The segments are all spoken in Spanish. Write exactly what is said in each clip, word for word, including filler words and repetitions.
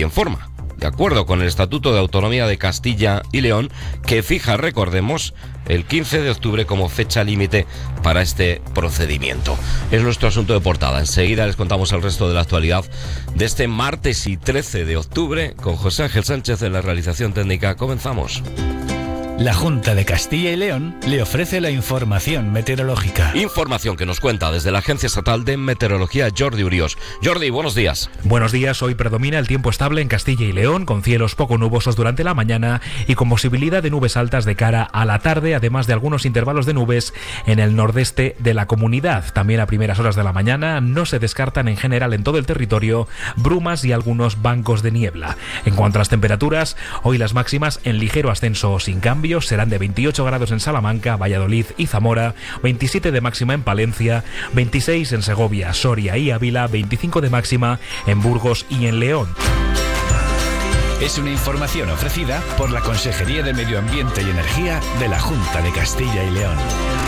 y en forma, de acuerdo con el Estatuto de Autonomía de Castilla y León, que fija, recordemos, el quince de octubre como fecha límite para este procedimiento. Es nuestro asunto de portada. Enseguida les contamos el resto de la actualidad de este martes y trece de octubre con José Ángel Sánchez en la realización técnica. Comenzamos. La Junta de Castilla y León le ofrece la información meteorológica. Información que nos cuenta desde la Agencia Estatal de Meteorología Jordi Uriós. Jordi, buenos días. Buenos días. Hoy predomina el tiempo estable en Castilla y León, con cielos poco nubosos durante la mañana y con posibilidad de nubes altas de cara a la tarde, además de algunos intervalos de nubes en el nordeste de la comunidad. También a primeras horas de la mañana no se descartan en general en todo el territorio brumas y algunos bancos de niebla. En cuanto a las temperaturas, hoy las máximas en ligero ascenso o sin cambio serán de veintiocho grados en Salamanca, Valladolid y Zamora, veintisiete de máxima en Palencia, veintiséis en Segovia, Soria y Ávila, veinticinco de máxima en Burgos y en León. Es una información ofrecida por la Consejería de Medio Ambiente y Energía de la Junta de Castilla y León.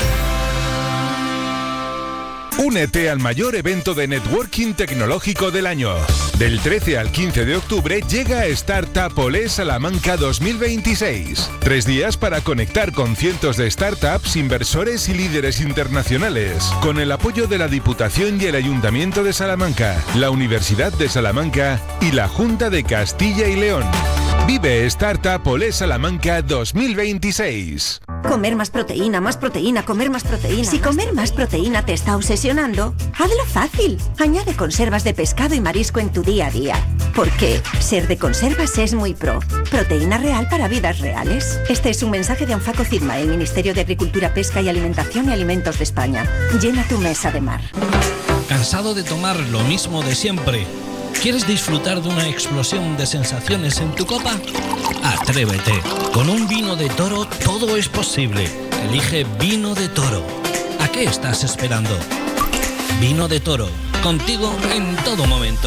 Únete al mayor evento de networking tecnológico del año. Del trece al quince de octubre llega Startup Olé Salamanca dos mil veintiséis. Tres días para conectar con cientos de startups, inversores y líderes internacionales. Con el apoyo de la Diputación y el Ayuntamiento de Salamanca, la Universidad de Salamanca y la Junta de Castilla y León. Vive Startup Olé Salamanca dos mil veintiséis. Comer más proteína, más proteína, comer más proteína. Si comer más proteína te está obsesionando, hazlo fácil. Añade conservas de pescado y marisco en tu día a día. Porque ser de conservas es muy pro. Proteína real para vidas reales. Este es un mensaje de Anfaco Firma, el Ministerio de Agricultura, Pesca y Alimentación y Alimentos de España. Llena tu mesa de mar. ¿Cansado de tomar lo mismo de siempre? ¿Quieres disfrutar de una explosión de sensaciones en tu copa? Atrévete. Con un vino de Toro todo es posible. Elige Vino de Toro. ¿A qué estás esperando? Vino de Toro. Contigo en todo momento.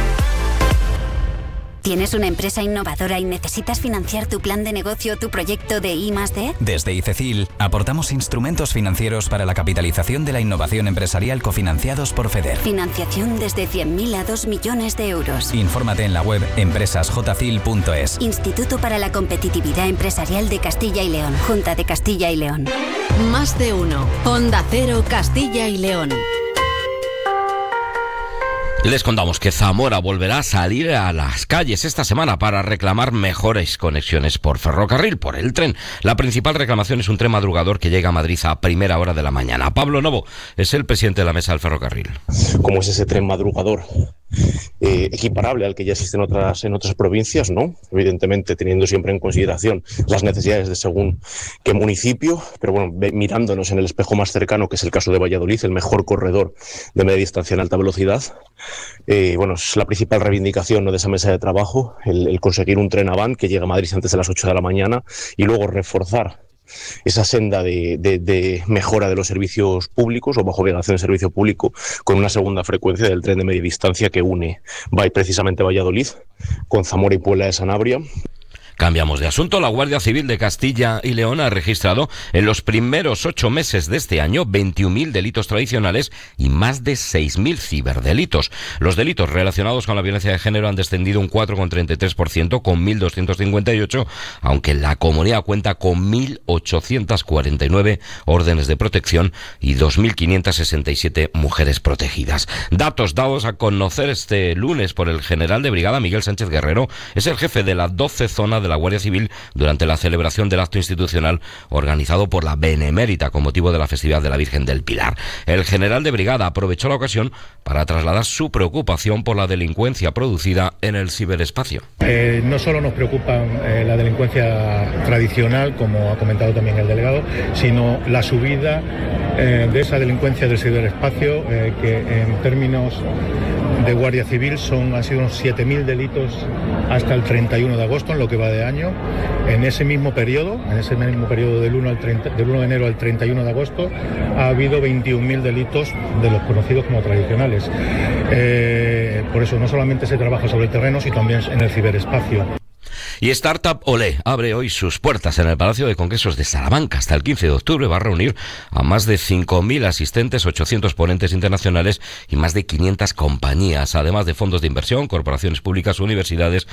¿Tienes una empresa innovadora y necesitas financiar tu plan de negocio o tu proyecto de I más D? Desde ICECIL aportamos instrumentos financieros para la capitalización de la innovación empresarial cofinanciados por FEDER. Financiación desde cien mil a dos millones de euros. Infórmate en la web empresas j c i l punto es. Instituto para la Competitividad Empresarial de Castilla y León. Junta de Castilla y León. Más de uno. Onda Cero Castilla y León. Les contamos que Zamora volverá a salir a las calles esta semana para reclamar mejores conexiones por ferrocarril, por el tren. La principal reclamación es un tren madrugador que llega a Madrid a primera hora de la mañana. Pablo Novo es el presidente de la mesa del ferrocarril. ¿Cómo es ese tren madrugador? Eh, equiparable al que ya existe en otras, en otras provincias, ¿no? Evidentemente teniendo siempre en consideración las necesidades de según qué municipio, pero bueno, mirándonos en el espejo más cercano, que es el caso de Valladolid, el mejor corredor de media distancia en alta velocidad. Eh, bueno, es la principal reivindicación, ¿no?, de esa mesa de trabajo, el, el conseguir un tren Avant que llegue a Madrid antes de las ocho de la mañana y luego reforzar esa senda de, de, de mejora de los servicios públicos o bajo obligación de servicio público con una segunda frecuencia del tren de media distancia que une va precisamente Valladolid con Zamora y Puebla de Sanabria. Cambiamos de asunto. La Guardia Civil de Castilla y León ha registrado en los primeros ocho meses de este año veintiún mil delitos tradicionales y más de seis mil ciberdelitos. Los delitos relacionados con la violencia de género han descendido un cuatro coma treinta y tres por ciento con mil doscientos cincuenta y ocho, aunque la comunidad cuenta con mil ochocientos cuarenta y nueve órdenes de protección y dos mil quinientos sesenta y siete mujeres protegidas. Datos dados a conocer este lunes por el general de brigada Miguel Sánchez Guerrero. Es el jefe de la doce zona de la Guardia Civil durante la celebración del acto institucional organizado por la Benemérita con motivo de la festividad de la Virgen del Pilar. El general de brigada aprovechó la ocasión para trasladar su preocupación por la delincuencia producida en el ciberespacio. Eh, no solo nos preocupa eh, la delincuencia tradicional, como ha comentado también el delegado, sino la subida eh, de esa delincuencia del ciberespacio, eh, que en términos de Guardia Civil son, han sido unos siete mil delitos hasta el treinta y uno de agosto, en lo que va de año. En ese mismo periodo, en ese mismo periodo del uno, al treinta, del uno de enero al treinta y uno de agosto, ha habido veintiún mil delitos de los conocidos como tradicionales. Eh, por eso no solamente se trabaja sobre el terreno, sino también en el ciberespacio. Y Startup Olé abre hoy sus puertas en el Palacio de Congresos de Salamanca. Hasta el quince de octubre va a reunir a más de cinco mil asistentes, ochocientos ponentes internacionales y más de quinientas compañías, además de fondos de inversión, corporaciones públicas, universidades